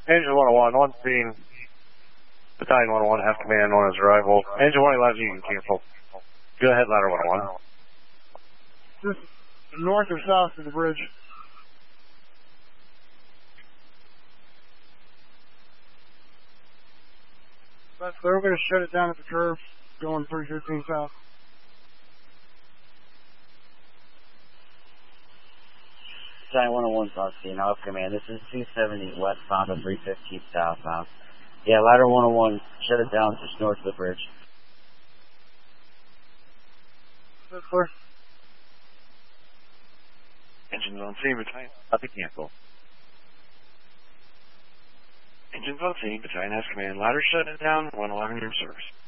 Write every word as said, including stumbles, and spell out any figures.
Engine one oh one, one scene. Battalion one oh one, half command on his arrival. Engine one eleven, you can cancel. Go ahead, ladder one oh one. Just north or south of the bridge? That's clear. We're going to shut it down at the curve, going three fifteen south. Battalion one oh one, South Scene, Alpha Command. This is two seventy westbound of three fifteen southbound. Yeah, ladder one oh one, shut it down just north of the bridge. That's clear. Engines on scene, battalion. Up to cancel. Engines on scene, battalion has command. Ladder shut it down, one eleven, your service.